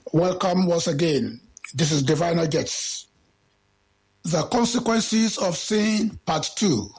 Welcome once again. This is Divine Nuggets. The Consequences of Sin, Part 2.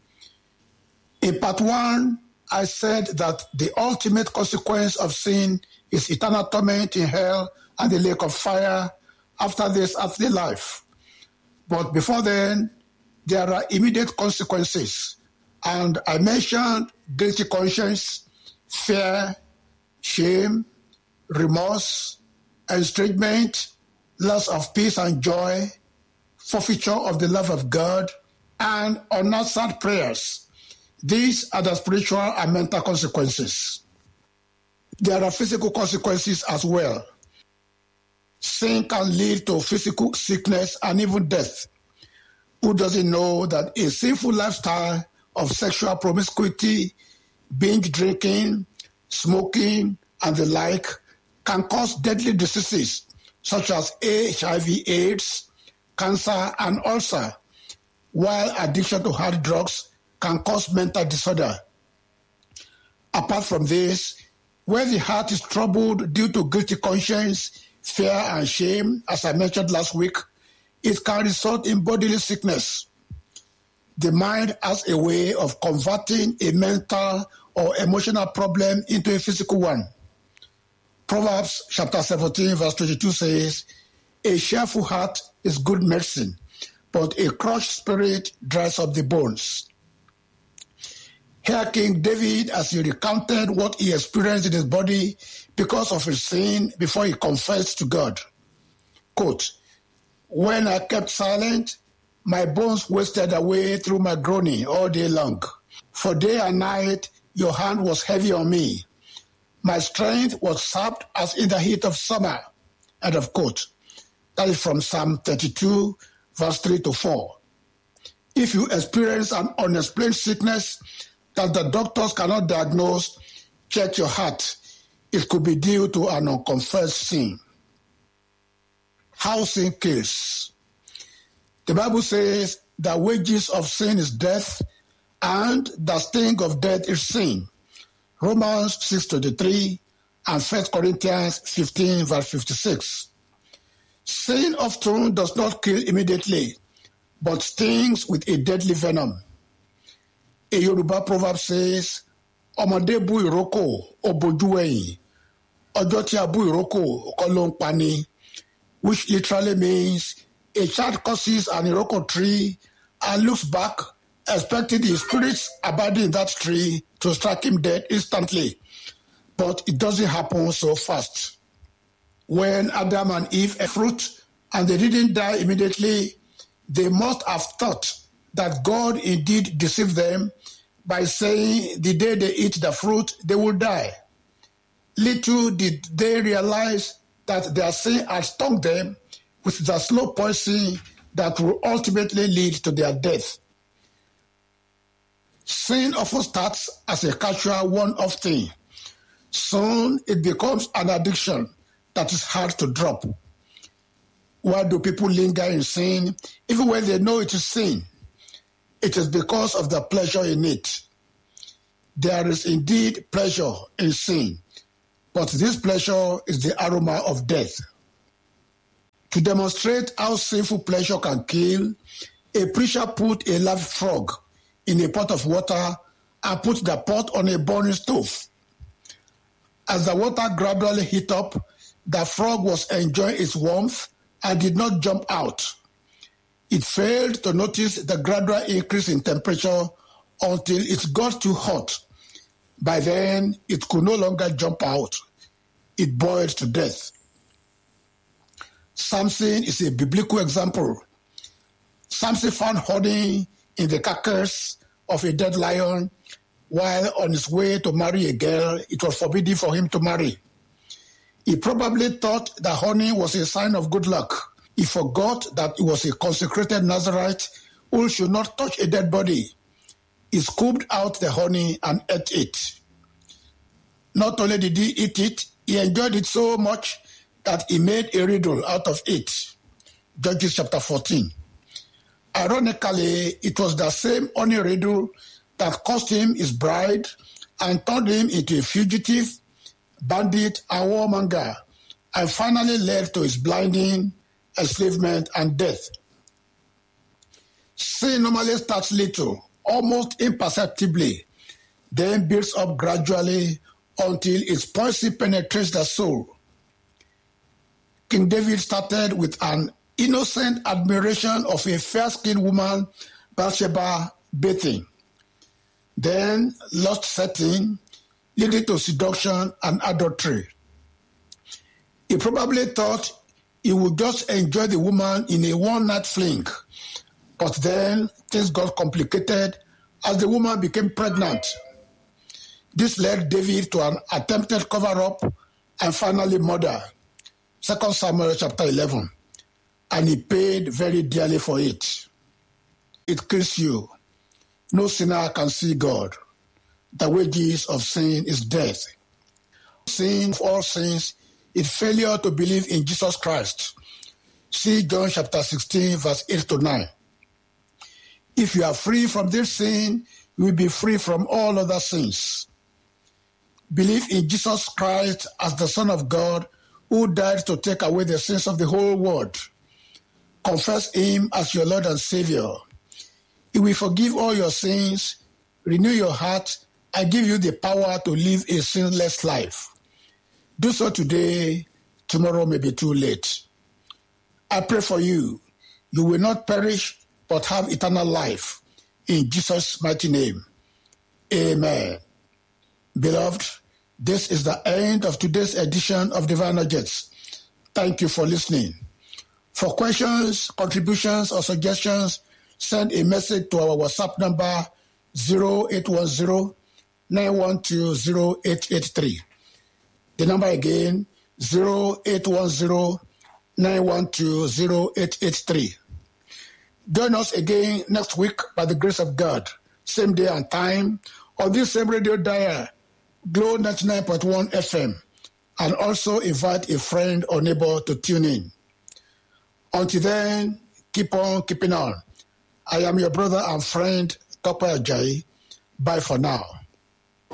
In Part 1, I said that the ultimate consequence of sin is eternal torment in hell and the lake of fire after this earthly life. But before then, there are immediate consequences. And I mentioned guilty conscience, fear, shame, remorse, estrangement, loss of peace and joy, forfeiture of the love of God, and unanswered prayers. These are the spiritual and mental consequences. There are physical consequences as well. Sin can lead to physical sickness and even death. Who doesn't know that a sinful lifestyle of sexual promiscuity, binge drinking, smoking, and the like can cause deadly diseases such as HIV/AIDS, cancer, and ulcer, while addiction to hard drugs can cause mental disorder. Apart from this, where the heart is troubled due to guilty conscience, fear, and shame, as I mentioned last week, it can result in bodily sickness. The mind has a way of converting a mental or emotional problem into a physical one. Proverbs chapter 17 verse 22 says, "A cheerful heart is good medicine, but a crushed spirit dries up the bones." Here King David, as he recounted what he experienced in his body because of his sin before he confessed to God. Quote, "When I kept silent, my bones wasted away through my groaning all day long. For day and night your hand was heavy on me. My strength was sapped as in the heat of summer." End of quote. That is from Psalm 32, verse 3 to 4. If you experience an unexplained sickness that the doctors cannot diagnose, check your heart. It could be due to an unconfessed sin. How sin kills. The Bible says the wages of sin is death, and the sting of death is sin. Romans 6:23 and 1 Corinthians 15 verse 56. Sin often does not kill immediately, but stings with a deadly venom. A Yoruba proverb says, "Ọmọdé bú ìrókò, ó bojú wẹ̀yìn. Ọjọ́ tí a bú ìrókò, ọkọ ló ń pani," which literally means a child curses an iroko tree and looks back, expecting the spirits abiding in that tree to strike him dead instantly. But it doesn't happen so fast. When Adam and Eve ate fruit and they didn't die immediately, they must have thought that God indeed deceived them by saying the day they eat the fruit, they will die. Little did they realize that their sin had stung them with the slow poison that will ultimately lead to their death. Sin often starts as a casual one-off thing. Soon it becomes an addiction that is hard to drop. Why do people linger in sin even when they know it is sin? It is because of the pleasure in it. There is indeed pleasure in sin, but this pleasure is the aroma of death. To demonstrate how sinful pleasure can kill, a preacher put a live frog in a pot of water and put the pot on a burning stove. As the water gradually heated up, the frog was enjoying its warmth and did not jump out. It failed to notice the gradual increase in temperature until it got too hot. By then, it could no longer jump out. It boiled to death. Samson is a biblical example. Samson found honey in the carcass of a dead lion while on his way to marry a girl it was forbidden for him to marry. He probably thought the honey was a sign of good luck. He forgot that he was a consecrated Nazirite who should not touch a dead body. He scooped out the honey and ate it. Not only did he eat it, he enjoyed it so much that he made a riddle out of it. Judges chapter 14. Ironically, it was the same honey riddle that cost him his bride and turned him into a fugitive, bandit, and warmonger, and finally led to his blinding, enslavement, and death. Sin normally starts little, almost imperceptibly, then builds up gradually until its poison penetrates the soul. King David started with an innocent admiration of a fair-skinned woman, Bathsheba, bathing. Then lust set in, leading to seduction and adultery. He probably thought he would just enjoy the woman in a one-night fling, but then things got complicated as the woman became pregnant. This led David to an attempted cover-up and finally murder. 2 Samuel chapter 11. And he paid very dearly for it. It kills you. No sinner can see God. The wages of sin is death. Sin of all sins is failure to believe in Jesus Christ. See John chapter 16, verse 8 to 9. If you are free from this sin, you will be free from all other sins. Believe in Jesus Christ as the Son of God who died to take away the sins of the whole world. Confess him as your Lord and Savior. He will forgive all your sins, renew your heart, and give you the power to live a sinless life. Do so today. Tomorrow may be too late. I pray for you. You will not perish, but have eternal life. In Jesus' mighty name. Amen. Beloved, this is the end of today's edition of Divine Nuggets. Thank you for listening. For questions, contributions, or suggestions, send a message to our WhatsApp number 0810-912-0883. The number again, 0810-912-0883. Join us again next week by the grace of God, same day and time, on this same radio dial, Glow 99.1 FM, and also invite a friend or neighbor to tune in. Until then, keep on keeping on. I am your brother and friend, Tope Ajayi. Bye for now.